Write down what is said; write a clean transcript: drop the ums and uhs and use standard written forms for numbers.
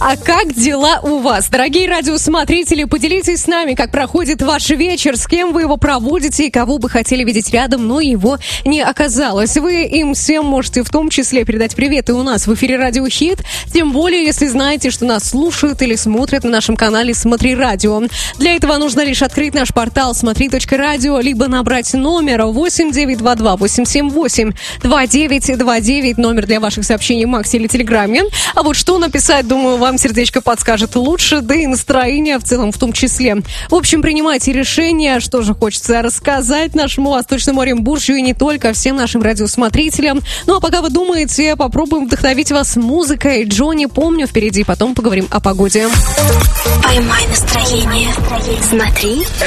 А как дела у вас? Дорогие радиосмотрители, поделитесь с нами, как проходит ваш вечер, с кем вы его проводите и кого бы хотели видеть рядом, но его не оказалось. Вы им всем можете в том числе передать привет и у нас в эфире Радио Хит, тем более, если знаете, что нас слушают или смотрят на нашем канале «Смотри радио». Для этого нужно лишь открыть наш портал смотри.радио, либо набрать номер 8922-878-2929, номер для ваших сообщений в Максе или Телеграме. А вот что написать, думаю, вам сердечко подскажет лучше, да и настроение в целом в том числе. В общем, принимайте решение, что же хочется рассказать нашему Восточному Оренбуржью и не только, всем нашим радиосмотрителям. Ну а пока вы думаете, попробуем вдохновить вас музыкой. Джонни, помню, впереди, потом поговорим о погоде. Поймай настроение. Смотри